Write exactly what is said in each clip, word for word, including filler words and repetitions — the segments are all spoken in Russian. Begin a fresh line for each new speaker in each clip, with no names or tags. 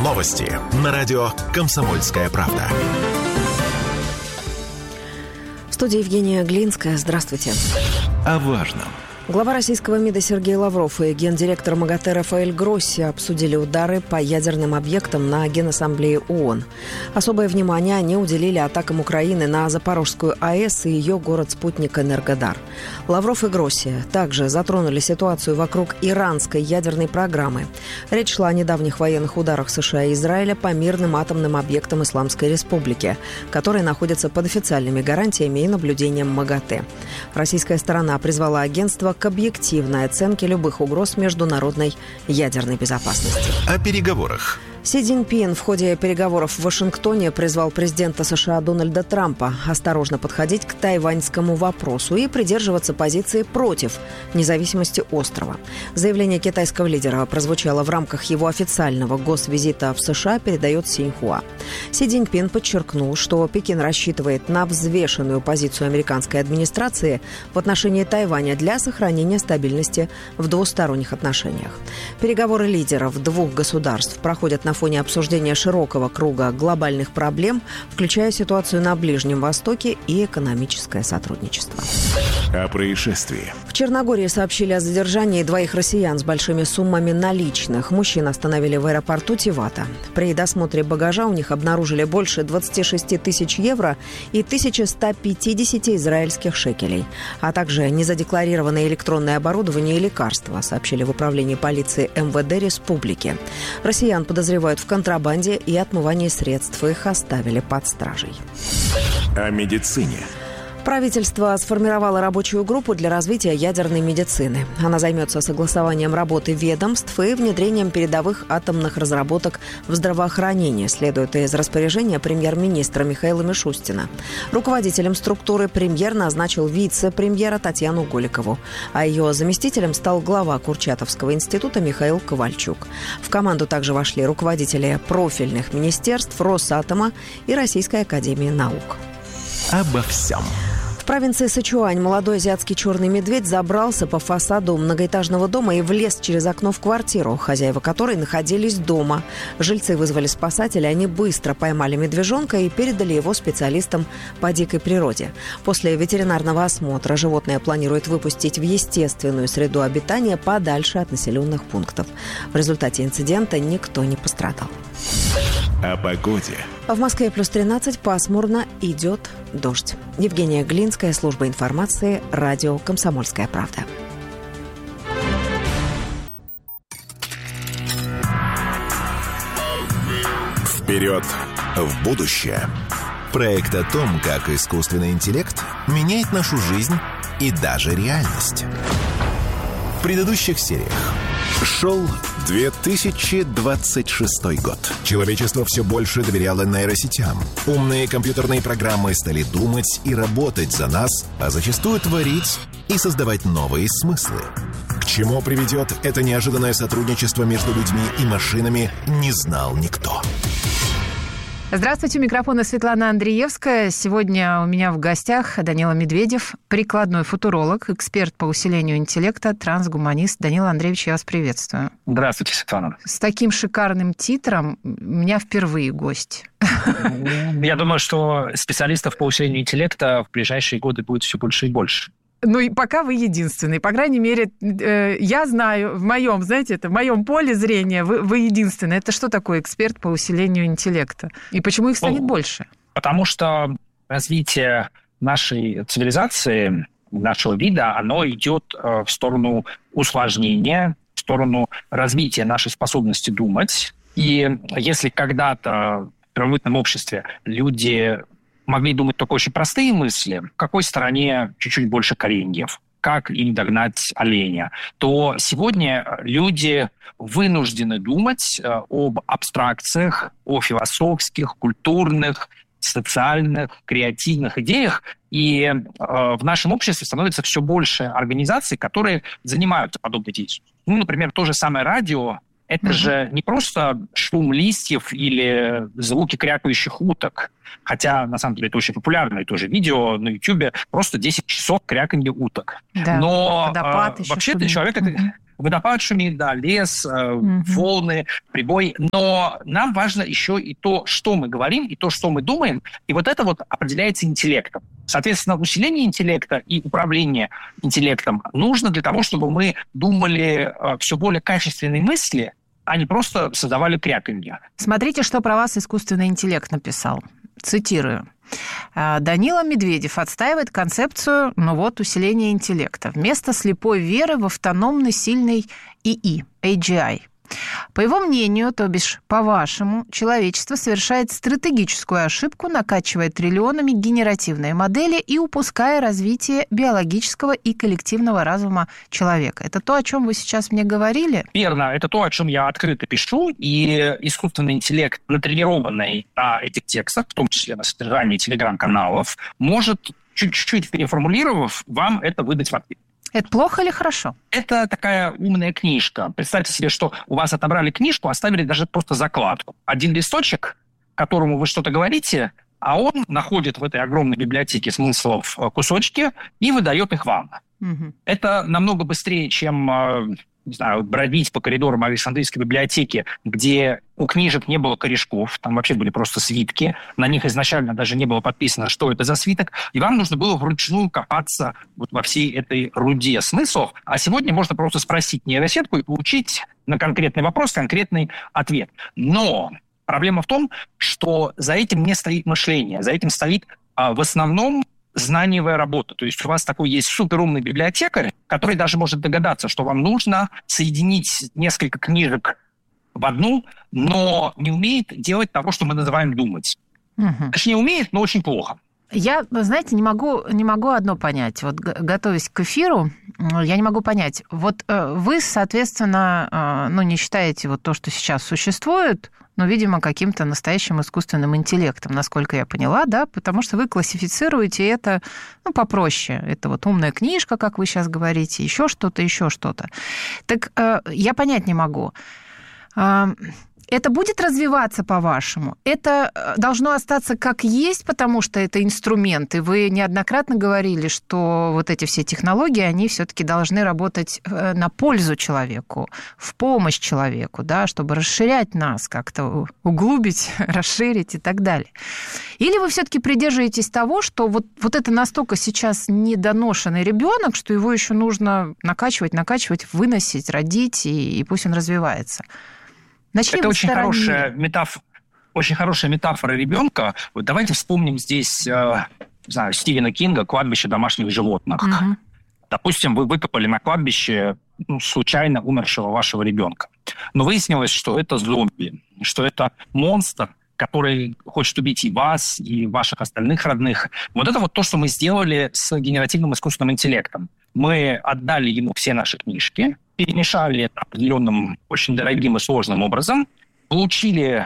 Новости на радио «Комсомольская правда».
В студии Евгения Глинская. Здравствуйте.
О важном.
Глава российского МИДа Сергей Лавров и гендиректор МАГАТЭ Рафаэль Гросси обсудили удары по ядерным объектам на Генассамблее ООН. Особое внимание они уделили атакам Украины на Запорожскую АЭС и ее город-спутник Энергодар. Лавров и Гросси также затронули ситуацию вокруг иранской ядерной программы. Речь шла о недавних военных ударах США и Израиля по мирным атомным объектам Исламской Республики, которые находятся под официальными гарантиями и наблюдением МАГАТЭ. Российская сторона призвала агентство к объективной оценке любых угроз международной ядерной безопасности.
О переговорах.
Си Цзиньпин в ходе переговоров в Вашингтоне призвал президента США Дональда Трампа осторожно подходить к тайваньскому вопросу и придерживаться позиции против независимости острова. Заявление китайского лидера прозвучало в рамках его официального госвизита в США, передает Синьхуа. Си Цзиньпин подчеркнул, что Пекин рассчитывает на взвешенную позицию американской администрации в отношении Тайваня для сохранения стабильности в двусторонних отношениях. Переговоры лидеров двух государств проходят на На фоне обсуждения широкого круга глобальных проблем, включая ситуацию на Ближнем Востоке и экономическое сотрудничество.
О происшествии.
В Черногории сообщили о задержании двоих россиян с большими суммами наличных. Мужчин остановили в аэропорту Тивата. При досмотре багажа у них обнаружили больше двадцати шести тысяч евро и тысяча сто пятьдесят израильских шекелей, а также незадекларированное электронное оборудование и лекарства, сообщили в управлении полиции эм вэ дэ республики. Россиян подозревают в контрабанде и отмывании средств. Их оставили под стражей.
О медицине.
Правительство сформировало рабочую группу для развития ядерной медицины. Она займется согласованием работы ведомств и внедрением передовых атомных разработок в здравоохранение, следует из распоряжения премьер-министра Михаила Мишустина. Руководителем структуры премьер назначил вице-премьера Татьяну Голикову, а ее заместителем стал глава Курчатовского института Михаил Ковальчук. В команду также вошли руководители профильных министерств, Росатома и Российской академии наук.
Обо всем.
В провинции Сычуань молодой азиатский черный медведь забрался по фасаду многоэтажного дома и влез через окно в квартиру, хозяева которой находились дома. Жильцы вызвали спасателей, они быстро поймали медвежонка и передали его специалистам по дикой природе. После ветеринарного осмотра животное планирует выпустить в естественную среду обитания подальше от населенных пунктов. В результате инцидента никто не пострадал.
О погоде.
В Москве плюс тринадцать, пасмурно, идет дождь. Евгения Глинская, служба информации, радио «Комсомольская правда».
Вперед в будущее. Проект о том, как искусственный интеллект меняет нашу жизнь и даже реальность. В предыдущих сериях. Шел две тысячи двадцать шестой год. Человечество все больше доверяло нейросетям. Умные компьютерные программы стали думать и работать за нас, а зачастую творить и создавать новые смыслы. К чему приведет это неожиданное сотрудничество между людьми и машинами, не знал никто.
Здравствуйте, у микрофона Светлана Андреевская. Сегодня у меня в гостях Данила Медведев, прикладной футуролог, эксперт по усилению интеллекта, трансгуманист. Данила Андреевич, я вас приветствую.
Здравствуйте, Светлана.
С таким шикарным титром у меня впервые гость.
Я думаю, что специалистов по усилению интеллекта в ближайшие годы будет все больше и больше.
Ну и пока вы единственный. По крайней мере, э, я знаю, в моем, знаете, это в моем поле зрения вы, вы единственный. Это что такое эксперт по усилению интеллекта? И почему их станет
ну,
больше?
Потому что развитие нашей цивилизации, нашего вида, оно идет э, в сторону усложнения, в сторону развития нашей способности думать. И если когда-то в первобытном обществе люди могли думать только очень простые мысли, в какой стране чуть-чуть больше кореньев, как им догнать оленя, то сегодня люди вынуждены думать об абстракциях, о философских, культурных, социальных, креативных идеях. И э, в нашем обществе становится все больше организаций, которые занимаются подобной деятельностью. Ну, например, то же самое радио. Это mm-hmm. же не просто шум листьев или звуки крякающих уток. Хотя, на самом деле, это очень популярное тоже видео на Ютьюбе. Просто десять часов кряканья уток.
Да,
но
водопад
э,
еще
вообще-то
шумит.
человек...
Mm-hmm.
Это, Водопад шумит, да, лес, э, mm-hmm. волны, прибой. Но нам важно еще и то, что мы говорим, и то, что мы думаем. И вот это вот определяется интеллектом. Соответственно, усиление интеллекта и управление интеллектом нужно для того, чтобы мы думали э, все более качественные мысли, а не просто создавали кряканье.
Смотрите, что про вас искусственный интеллект написал. Цитирую. Данила Медведев отстаивает концепцию, ну вот, усиления интеллекта вместо слепой веры в автономный сильный ИИ, эй джи ай. По его мнению, то бишь по-вашему, человечество совершает стратегическую ошибку, накачивая триллионами генеративные модели и упуская развитие биологического и коллективного разума человека. Это то, о чем вы сейчас мне говорили?
Верно, это то, о чем я открыто пишу, и искусственный интеллект, натренированный на этих текстах, в том числе на содержании телеграм-каналов, может, чуть-чуть переформулировав, вам это выдать в ответ.
Это плохо или хорошо?
Это такая умная книжка. Представьте себе, что у вас отобрали книжку, оставили даже просто закладку. Один листочек, которому вы что-то говорите, а он находит в этой огромной библиотеке смыслов кусочки и выдает их вам. Угу. Это намного быстрее, чем, не знаю, бродить по коридорам Александрийской библиотеки, где у книжек не было корешков, там вообще были просто свитки, на них изначально даже не было подписано, что это за свиток, и вам нужно было вручную копаться вот во всей этой руде смыслов. А сегодня можно просто спросить нейросетку и получить на конкретный вопрос конкретный ответ. Но проблема в том, что за этим не стоит мышление, за этим стоит а, в основном знаниевая работа. То есть у вас такой есть суперумный библиотекарь, который даже может догадаться, что вам нужно соединить несколько книжек в одну, но не умеет делать того, что мы называем думать. Угу. Точнее, умеет, но очень плохо.
Я, знаете, не могу, не могу одно понять. Вот, готовясь к эфиру, я не могу понять. Вот вы, соответственно, ну, не считаете вот то, что сейчас существует, но, видимо, каким-то настоящим искусственным интеллектом, насколько я поняла, да, потому что вы классифицируете это, ну, попроще. Это вот умная книжка, как вы сейчас говорите, еще что-то, еще что-то. Так я понять не могу. Это будет развиваться, по-вашему? Это должно остаться как есть, потому что это инструмент, и вы неоднократно говорили, что вот эти все технологии, они все-таки должны работать на пользу человеку, в помощь человеку, да, чтобы расширять нас, как-то углубить, расширить и так далее. Или вы все-таки придерживаетесь того, что вот, вот это настолько сейчас недоношенный ребенок, что его еще нужно накачивать, накачивать, выносить, родить, и, и пусть он развивается? Начнем
это очень хорошая, метаф... очень хорошая метафора ребенка. Вот давайте вспомним здесь, э, не знаю, Стивена Кинга «Кладбище домашних животных». Угу. Допустим, вы выкопали на кладбище ну, случайно умершего вашего ребенка. Но выяснилось, что это зомби, что это монстр, который хочет убить и вас, и ваших остальных родных. Вот это вот то, что мы сделали с генеративным искусственным интеллектом. Мы отдали ему все наши книжки, перемешали это определенным, очень дорогим и сложным образом, получили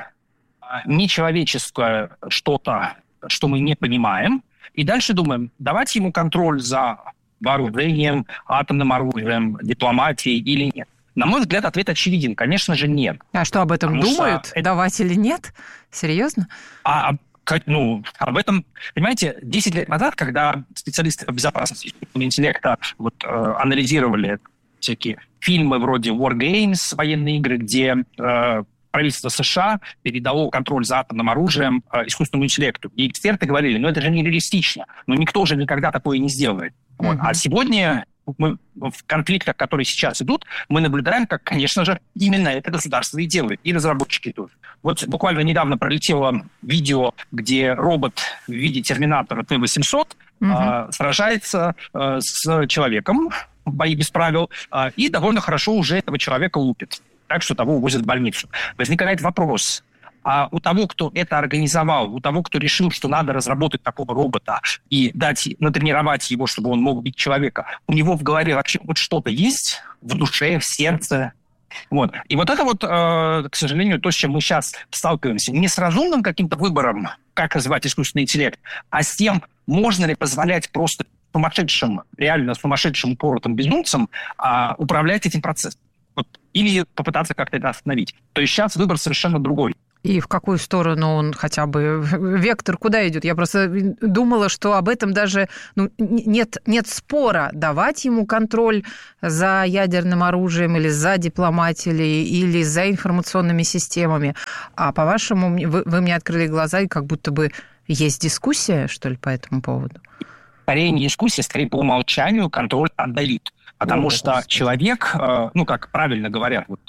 нечеловеческое что-то, что мы не понимаем, и дальше думаем, давать ему контроль за вооружением, атомным оружием, дипломатией или нет. На мой взгляд, ответ очевиден. Конечно же, нет.
А что об этом Потому думают? Это... Давать или нет? Серьезно?
А, ну, об этом, понимаете, десять лет назад, когда специалисты по безопасности искусственного интеллекта вот, э, анализировали всякие фильмы вроде War Games, военные игры, где э, правительство США передало контроль за атомным оружием э, искусственному интеллекту. И эксперты говорили, ну это же нереалистично, ну никто же никогда такое не сделает. Вот. Mm-hmm. А сегодня мы, в конфликтах, которые сейчас идут, мы наблюдаем, как, конечно же, именно это государство и делает, и разработчики тоже. Вот буквально недавно пролетело видео, где робот в виде терминатора Т восемьсот mm-hmm. э, сражается э, с человеком в бои без правил, э, и довольно хорошо уже этого человека лупит, так что того увозят в больницу. Возникает вопрос, а у того, кто это организовал, у того, кто решил, что надо разработать такого робота и дать, натренировать его, чтобы он мог бить человека, у него в голове вообще хоть что-то есть в душе, в сердце? Вот. И вот это вот, э, к сожалению, то, с чем мы сейчас сталкиваемся. Не с разумным каким-то выбором, как развивать искусственный интеллект, а с тем, можно ли позволять просто сумасшедшим, реально сумасшедшим упоротым безумцам э, управлять этим процессом. Вот. Или попытаться как-то это остановить. То есть сейчас выбор совершенно другой.
И в какую сторону он хотя бы, вектор куда идет? Я просто думала, что об этом даже ну, нет, нет спора, давать ему контроль за ядерным оружием или за дипломатией, или за информационными системами. А по-вашему, вы, вы мне открыли глаза, и как будто бы есть дискуссия, что ли, по этому поводу?
Скорее не дискуссия, скорее по умолчанию контроль отдалит. Потому О, что Господи. человек, ну, как правильно говорят вот,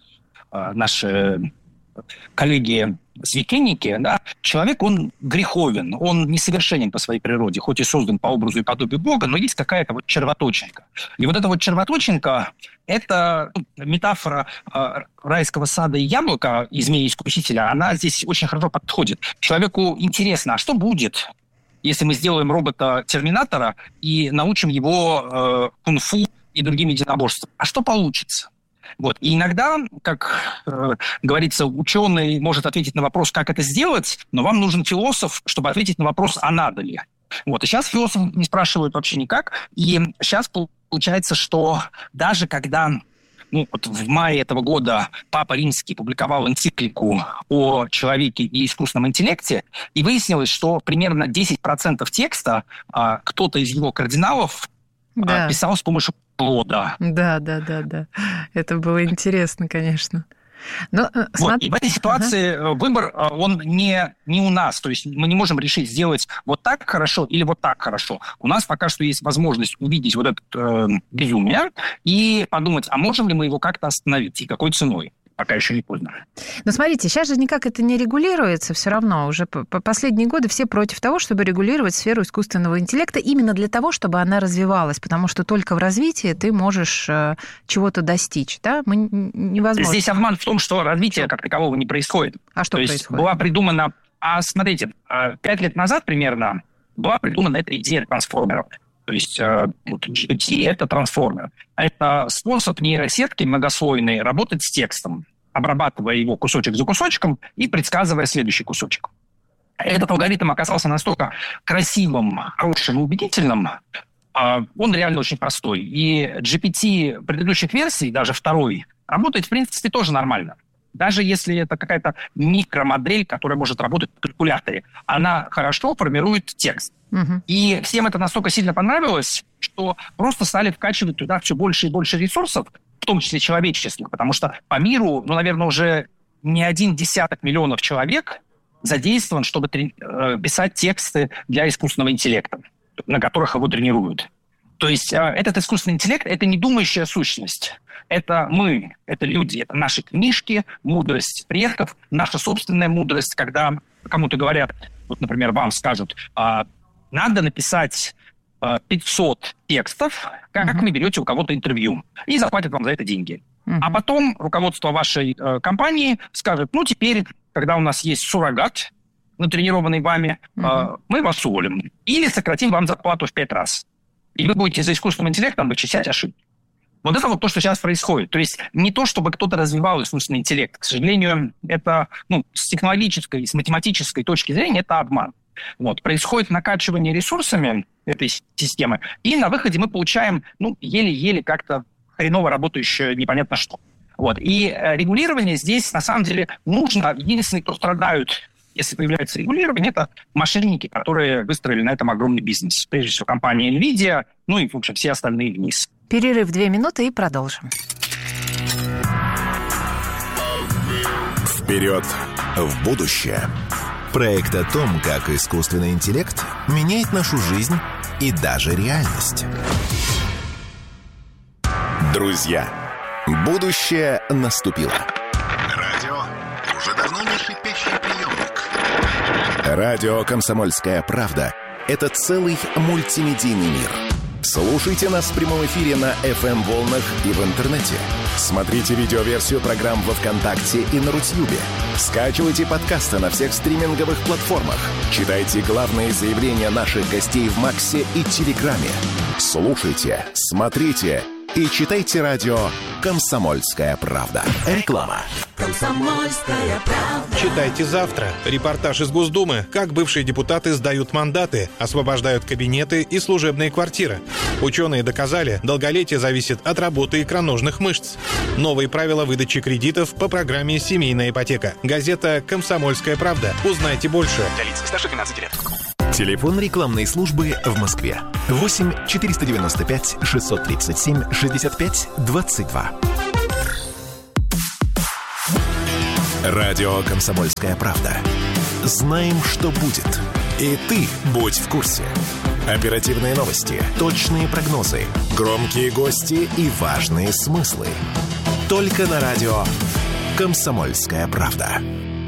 наши коллеги-священники, да, человек, он греховен, он несовершенен по своей природе, хоть и создан по образу и подобию Бога, но есть какая-то вот червоточинка. И вот эта вот червоточинка – это метафора райского сада и яблока, и змеи-искусителя, она здесь очень хорошо подходит. Человеку интересно, а что будет, если мы сделаем робота-терминатора и научим его э, кунг-фу и другим единоборствам? А что получится? Вот. И иногда, как э, говорится, ученый может ответить на вопрос, как это сделать, но вам нужен философ, чтобы ответить на вопрос, а надо ли. Вот. И сейчас философ не спрашивают вообще никак. И сейчас получается, что даже когда... Ну, вот в мае этого года Папа Римский публиковал энциклику о человеке и искусственном интеллекте, и выяснилось, что примерно десять процентов текста а, кто-то из его кардиналов да. а, писал с помощью плода. Да,
да, да, да. Это было интересно, конечно. Но,
вот, смотри... И в этой ситуации ага. выбор, он не, не у нас. То есть мы не можем решить, сделать вот так хорошо или вот так хорошо. У нас пока что есть возможность увидеть вот это э, безумие и подумать, а можем ли мы его как-то остановить и какой ценой. Пока еще не поздно.
Но смотрите, сейчас же никак это не регулируется все равно. Уже по последние годы все против того, чтобы регулировать сферу искусственного интеллекта именно для того, чтобы она развивалась, потому что только в развитии ты можешь чего-то достичь. Да? Мы невозможно.
Здесь обман в том, что развитие как такового не происходит.
А что
То
происходит?
Есть была придумана... А смотрите, пять лет назад примерно была придумана эта идея трансформеров. То есть джи пи ти – это трансформер. Это способ нейросетки многослойной работать с текстом, обрабатывая его кусочек за кусочком и предсказывая следующий кусочек. Этот алгоритм оказался настолько красивым, хорошим и убедительным, он реально очень простой. И джи пи ти предыдущих версий, даже второй, работает, в принципе, тоже нормально. Даже если это какая-то микромодель, которая может работать в калькуляторе, она хорошо формирует текст. Uh-huh. И всем это настолько сильно понравилось, что просто стали вкачивать туда все больше и больше ресурсов, в том числе человеческих, потому что по миру, ну, наверное, уже не один десяток миллионов человек задействован, чтобы трени- э, писать тексты для искусственного интеллекта, на которых его тренируют. То есть э, этот искусственный интеллект – это не думающая сущность. Это мы, это люди, это наши книжки, мудрость предков, наша собственная мудрость, когда кому-то говорят, вот, например, вам скажут, э, надо написать э, пятьсот текстов, как uh-huh. вы берете у кого-то интервью, и заплатят вам за это деньги. Uh-huh. А потом руководство вашей э, компании скажет, ну, теперь, когда у нас есть суррогат, натренированный вами, uh-huh. э, мы вас уволим. Или сократим вам зарплату в пять раз. И вы будете за искусственным интеллектом вычислять ошибки. Вот это вот то, что сейчас происходит. То есть не то, чтобы кто-то развивал искусственный интеллект. К сожалению, это ну, с технологической, с математической точки зрения это обман. Вот. Происходит накачивание ресурсами этой системы, и на выходе мы получаем ну, еле-еле как-то хреново работающее непонятно что. Вот. И э, регулирование здесь на самом деле нужно. Единственные, кто страдают, если появляется регулирование, это мошенники, которые выстроили на этом огромный бизнес. Прежде всего компания NVIDIA, ну и, в общем, все остальные вниз.
Перерыв две минуты и продолжим.
Вперед в будущее. Проект о том, как искусственный интеллект меняет нашу жизнь и даже реальность. Друзья, будущее наступило.
Радио уже давно не шипящий приемник.
Радио «Комсомольская правда» — это целый мультимедийный мир. Слушайте нас в прямом эфире на эф эм-волнах и в интернете. Смотрите видеоверсию программ во ВКонтакте и на Рутьюбе. Скачивайте подкасты на всех стриминговых платформах. Читайте главные заявления наших гостей в Максе и Телеграме. Слушайте, смотрите и читайте радио «Комсомольская правда». Реклама.
«Комсомольская правда». Читайте завтра. Репортаж из Госдумы. Как бывшие депутаты сдают мандаты, освобождают кабинеты и служебные квартиры. Ученые доказали, долголетие зависит от работы икроножных мышц. Новые правила выдачи кредитов по программе «Семейная ипотека». Газета «Комсомольская правда». Узнайте больше.
Для лиц старше двенадцати лет.
Телефон рекламной службы в Москве. восемь четыреста девяносто пять шестьсот тридцать семь шестьдесят пять двадцать два. Радио «Комсомольская правда». Знаем, что будет. И ты будь в курсе. Оперативные новости, точные прогнозы, громкие гости и важные смыслы. Только на радио «Комсомольская правда».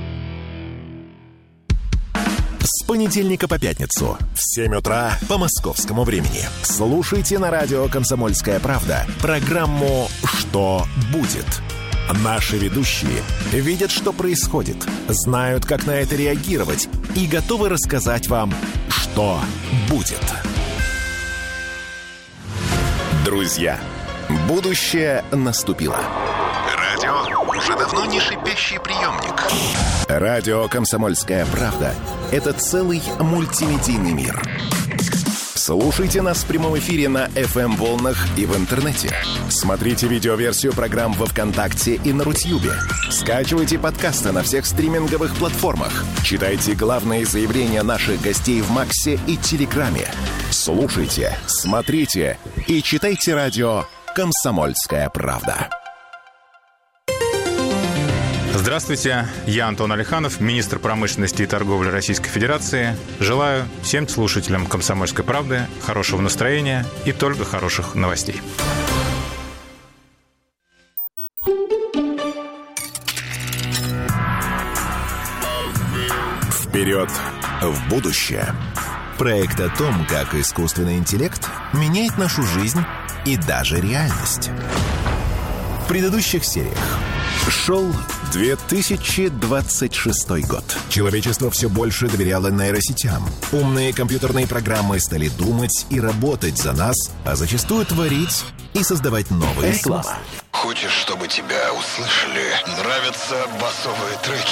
С понедельника по пятницу в семь утра по московскому времени. Слушайте на радио «Комсомольская правда» программу «Что будет?». Наши ведущие видят, что происходит, знают, как на это реагировать и готовы рассказать вам, что будет. Друзья, будущее наступило.
Радио уже давно не шипящий приемник.
Радио «Комсомольская правда» — это целый мультимедийный мир. Слушайте нас в прямом эфире на эф эм-волнах и в интернете. Смотрите видеоверсию программ во ВКонтакте и на Рутьюбе. Скачивайте подкасты на всех стриминговых платформах. Читайте главные заявления наших гостей в Максе и Телеграме. Слушайте, смотрите и читайте радио «Комсомольская правда».
Здравствуйте, я Антон Алиханов, министр промышленности и торговли Российской Федерации. Желаю всем слушателям «Комсомольской правды» хорошего настроения и только хороших новостей.
Вперед в будущее. Проект о том, как искусственный интеллект меняет нашу жизнь и даже реальность. В предыдущих сериях шел две тысячи двадцать шестой год. Человечество все больше доверяло нейросетям. Умные компьютерные программы стали думать и работать за нас, а зачастую творить и создавать новые смыслы.
Хочешь, чтобы тебя услышали? Нравятся басовые треки?